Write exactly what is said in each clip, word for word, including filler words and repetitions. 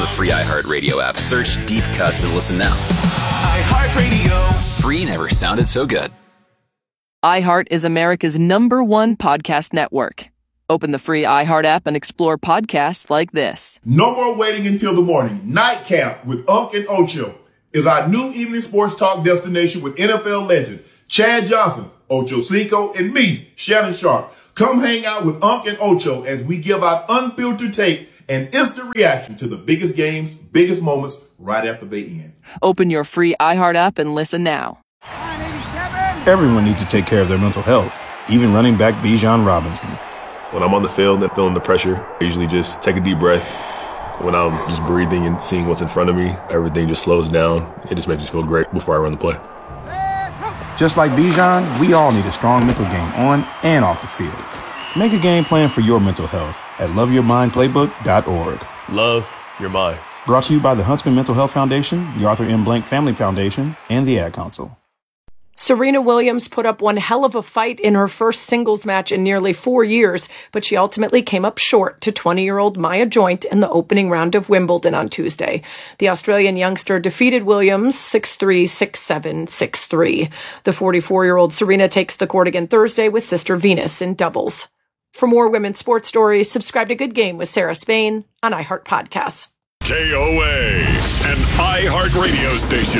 the free iHeartRadio app. Search Deep Cuts and listen now. iHeartRadio. Free never sounded so good. iHeart is America's number one podcast network. Open the free iHeart app and explore podcasts like this. No more waiting until the morning. Nightcap with Unc and Ocho is our new evening sports talk destination with N F L legend Chad Johnson, Ocho Cinco, and me, Shannon Sharp. Come hang out with Unc and Ocho as we give out unfiltered tape and instant reaction to the biggest games, biggest moments right after they end. Open your free iHeart app and listen now. Everyone needs to take care of their mental health, even running back Bijan Robinson. When I'm on the field and feeling the pressure, I usually just take a deep breath. When I'm just breathing and seeing what's in front of me, everything just slows down. It just makes me feel great before I run the play. Just like Bijan, we all need a strong mental game on and off the field. Make a game plan for your mental health at love your mind playbook dot org. Love your mind. Brought to you by the Huntsman Mental Health Foundation, the Arthur M. Blank Family Foundation, and the Ad Council. Serena Williams put up one hell of a fight in her first singles match in nearly four years, but she ultimately came up short to twenty-year-old Maya Joint in the opening round of Wimbledon on Tuesday. The Australian youngster defeated Williams six three, six seven, six three. The forty-four-year-old Serena takes the court again Thursday with sister Venus in doubles. For more women's sports stories, subscribe to Good Game with Sarah Spain on iHeart Podcasts. K O A, an iHeart radio station.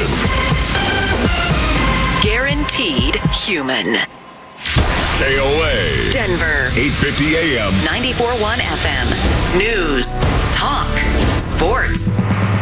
Guaranteed human. K O A. Denver. eight fifty A M. ninety-four point one F M. News. Talk. Sports.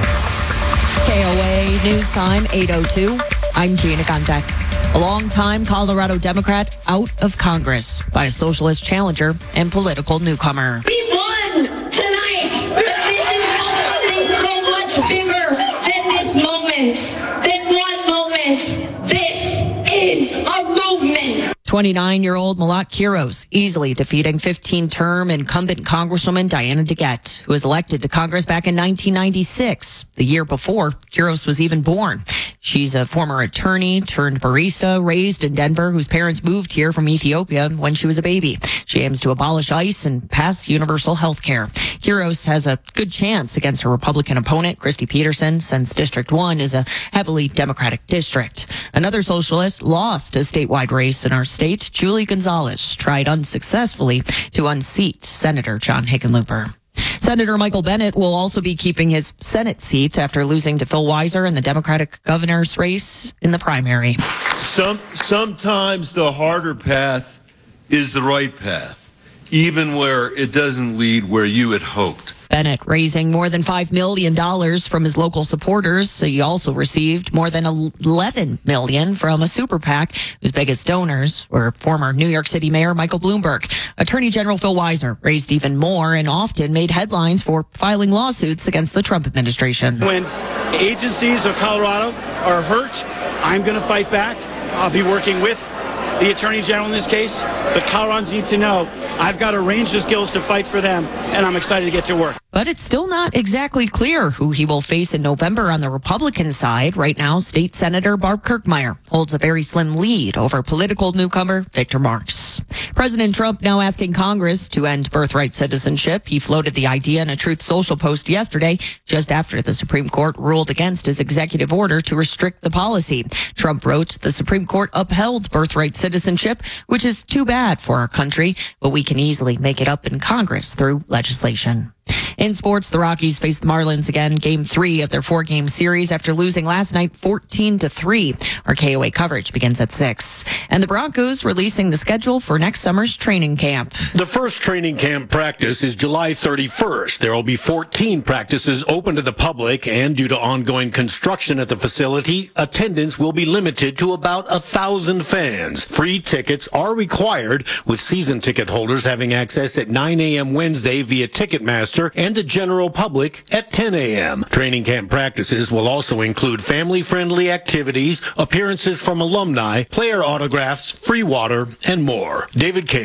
K O A News Time, eight oh two. I'm Gina Guntek. A longtime Colorado Democrat out of Congress by a socialist challenger and political newcomer. We won tonight, but this is about something so much bigger than this moment, than one moment. This is a movement. twenty-nine-year-old Malak Quiros easily defeating fifteen-term incumbent Congresswoman Diana DeGette, who was elected to Congress back in nineteen ninety-six, the year before Quiros was even born. She's a former attorney turned barista, raised in Denver, whose parents moved here from Ethiopia when she was a baby. She aims to abolish ICE and pass universal health care. Quiros has a good chance against her Republican opponent, Christy Peterson, since District one is a heavily Democratic district. Another socialist lost a statewide race in our state. Julie Gonzalez tried unsuccessfully to unseat Senator John Hickenlooper. Senator Michael Bennet will also be keeping his Senate seat after losing to Phil Weiser in the Democratic governor's race in the primary. Some, sometimes the harder path is the right path, even where it doesn't lead where you had hoped. Bennett raising more than five million dollars from his local supporters. He also received more than eleven million dollars from a super PAC whose biggest donors were former New York City Mayor Michael Bloomberg. Attorney General Phil Weiser raised even more and often made headlines for filing lawsuits against the Trump administration. When agencies of Colorado are hurt, I'm going to fight back. I'll be working with the Attorney General in this case, but Coloradans need to know I've got a range of skills to fight for them, and I'm excited to get to work. But it's still not exactly clear who he will face in November on the Republican side. Right now, State Senator Barb Kirkmeyer holds a very slim lead over political newcomer Victor Marx. President Trump now asking Congress to end birthright citizenship. He floated the idea in a Truth Social post yesterday, just after the Supreme Court ruled against his executive order to restrict the policy. Trump wrote, "The Supreme Court upheld birthright citizenship, which is too bad for our country, but we can easily make it up in Congress through legislation." In sports, the Rockies face the Marlins again, game three of their four-game series after losing last night fourteen to three. Our K O A coverage begins at six. And the Broncos releasing the schedule for next summer's training camp. The first training camp practice is July thirty-first. There will be fourteen practices open to the public, and due to ongoing construction at the facility, attendance will be limited to about a thousand fans. Free tickets are required, with season ticket holders having access at nine a.m. Wednesday via Ticketmaster and the general public at ten a.m. Training camp practices will also include family-friendly activities, appearances from alumni, player autographs, free water, and more. David Kale,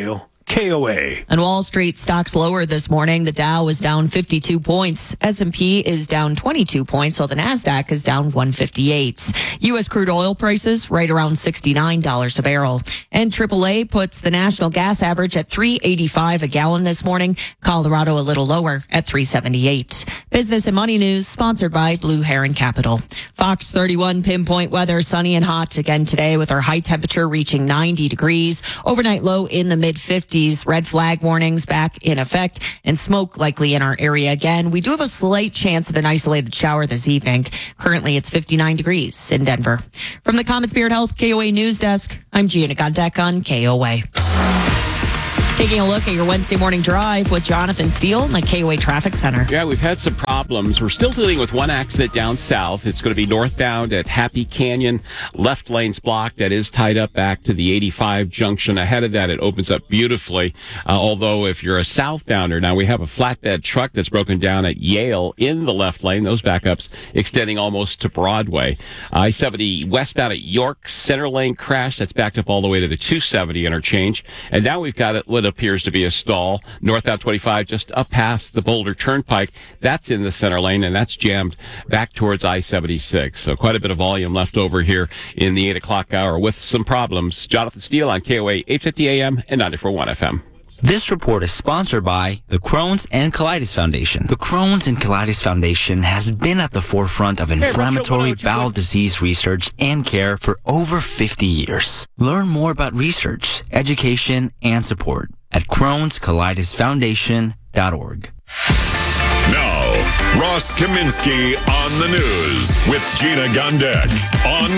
K O A. On Wall Street, stocks lower this morning. The Dow is down fifty-two points. S and P is down twenty-two points, while the NASDAQ is down one fifty-eight. U S crude oil prices right around sixty-nine dollars a barrel. And triple A puts the national gas average at three eighty-five a gallon this morning. Colorado a little lower at three seventy-eight. Business and Money News sponsored by Blue Heron Capital. Fox thirty-one pinpoint weather, sunny and hot again today with our high temperature reaching ninety degrees. Overnight low in the mid fifties. Red flag warnings back in effect and smoke likely in our area again. We do have a slight chance of an isolated shower this evening. Currently it's fifty-nine degrees in Denver. From the Common Spirit Health K O A News Desk, I'm Gina Gondek on K O A. Taking a look at your Wednesday morning drive with Jonathan Steele in the K O A Traffic Center. Yeah, we've had some problems. We're still dealing with one accident down south. It's going to be northbound at Happy Canyon. Left lane's blocked. That is tied up back to the eighty-five junction. Ahead of that, it opens up beautifully. Uh, although if you're a southbounder, now we have a flatbed truck that's broken down at Yale in the left lane. Those backups extending almost to Broadway. I seventy westbound at York, center lane crash. That's backed up all the way to the two seventy interchange. And now we've got it what appears to be a stall. Northbound twenty-five just up past the Boulder Turnpike. That's in the center lane, and that's jammed back towards I seventy-six. So quite a bit of volume left over here in the eight o'clock hour with some problems. Jonathan Steele on K O A eight fifty A M and ninety-four point one F M. This report is sponsored by the Crohn's and Colitis Foundation. The Crohn's and Colitis Foundation has been at the forefront of inflammatory bowel disease research and care for over fifty years. Learn more about research, education, and support at crohns colitis foundation dot org. Now, Ross Kaminsky on the news with Gina Gondek on